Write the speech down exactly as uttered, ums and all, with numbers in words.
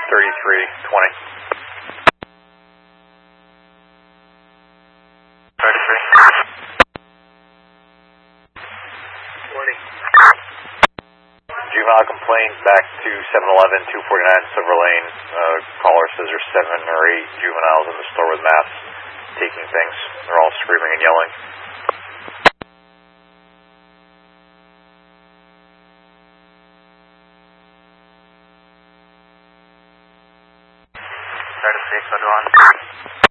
thirty-three twenty. thirty-three. forty. Juvenile complaint back to seven eleven, two forty-nine Silver Lane. Uh, caller says there's seven or eight juveniles in the store with masks taking things. They're all screaming and yelling. thirty-six, one.